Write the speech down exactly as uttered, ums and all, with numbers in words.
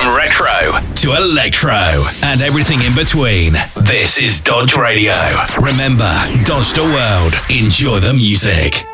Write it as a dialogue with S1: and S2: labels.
S1: From retro to electro and everything in between, this is Dodge Radio. Remember, dodge the world, enjoy the music.